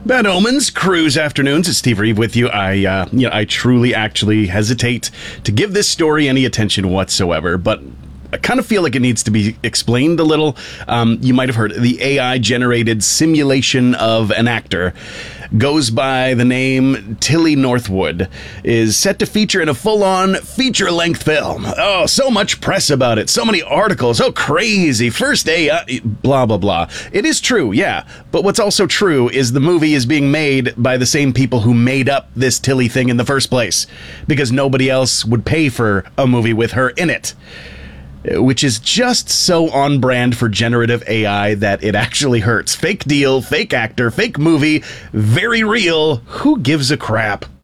Bad Omens, Cruise Afternoons. It's Steve Reeve with you. I truly actually hesitate to give this story any attention whatsoever, but I kind of feel like it needs to be explained a little. You might have heard the AI-generated simulation of an actor goes by the name Tilly Northwood, is set to feature in a full-on feature-length film. Oh, so much press about it. So many articles. Oh, crazy. First AI, blah, blah, blah. It is true, yeah. But what's also true is the movie is being made by the same people who made up this Tilly thing in the first place, because nobody else would pay for a movie with her in it. Which is just so on brand for generative AI that it actually hurts. Fake deal, fake actor, fake movie, very real. Who gives a crap?